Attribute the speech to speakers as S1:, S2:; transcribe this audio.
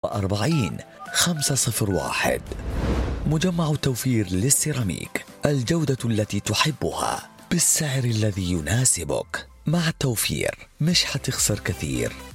S1: 45 501. مجمع توفير للسيراميك، الجودة التي تحبها بالسعر الذي يناسبك. مع التوفير مش هتخسر كثير،